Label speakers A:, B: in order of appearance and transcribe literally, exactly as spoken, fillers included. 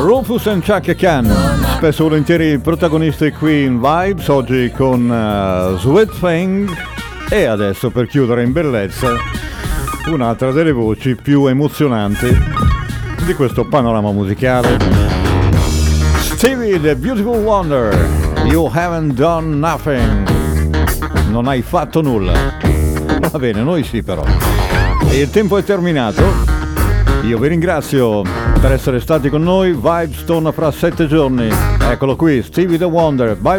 A: Rufus and Chaka Khan, spesso volentieri protagonisti qui in Vibes, oggi con uh, Sweet Thing, e adesso per chiudere in bellezza un'altra delle voci più emozionanti di questo panorama musicale. Stevie the Beautiful Wonder, You Haven't Done Nothing, non hai fatto nulla. Va bene, noi sì però. E il tempo è terminato. Io vi ringrazio per essere stati con noi. Vibes torna fra sette giorni. Eccolo qui, Stevie the Wonder. Bye.